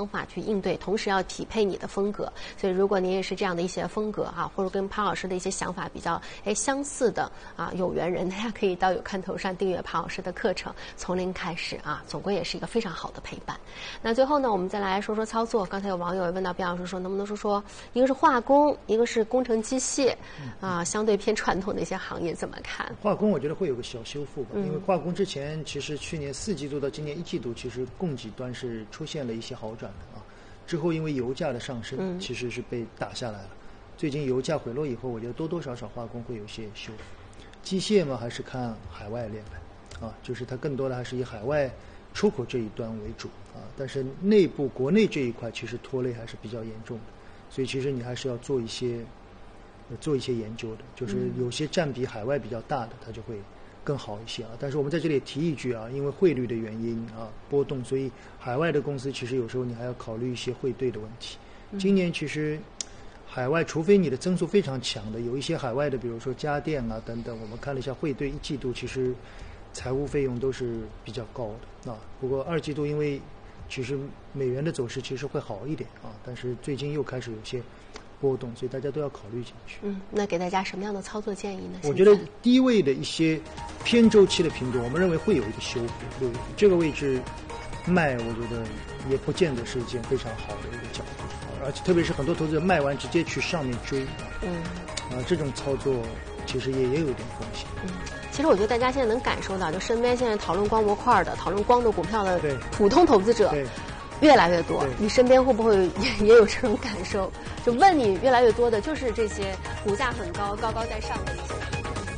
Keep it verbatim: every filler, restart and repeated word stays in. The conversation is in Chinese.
方法去应对，同时要匹配你的风格。所以如果您也是这样的一些风格啊，或者跟庞老师的一些想法比较哎相似的啊有缘人，大家可以到有看头上订阅庞老师的课程，从零开始啊，总归也是一个非常好的陪伴。那最后呢，我们再来说说操作。刚才有网友问到卞老师说，能不能说说一个是化工，一个是工程机械啊，相对偏传统的一些行业怎么看？ 化工我觉得会有个小修复吧，嗯、因为化工之前其实去年四季度到今年一季度，其实供给端是出现了一些好转的啊。之后因为油价的上升，嗯、其实是被打下来了。最近油价回落以后，我觉得多多少少化工会有些修复。机械嘛，还是看海外链的啊，就是它更多的还是以海外出口这一端为主啊。但是内部国内这一块其实拖累还是比较严重的，所以其实你还是要做一些。做一些研究的，就是有些占比海外比较大的，它就会更好一些啊。但是我们在这里提一句啊，因为汇率的原因啊波动，所以海外的公司其实有时候你还要考虑一些汇兑的问题。今年其实海外，除非你的增速非常强的，有一些海外的，比如说家电啊等等，我们看了一下汇兑一季度其实财务费用都是比较高的啊。不过二季度因为其实美元的走势其实会好一点啊，但是最近又开始有些波动，所以大家都要考虑进去。 嗯，那给大家什么样的操作建议呢？ 我觉得低位的一些偏周期的品种，我们认为会有一个修复。对这个位置卖，我觉得也不见得是一件非常好的一个角度，而且特别是很多投资者卖完直接去上面追，嗯，啊，这种操作其实也也有点风险。 嗯，其实我觉得大家现在能感受到，就身边现在讨论光模块的、讨论光的股票的普通投资者。 对。 越来越多，你身边会不会也也有这种感受？就问你越来越多的就是这些股价很高、高高在上的一些。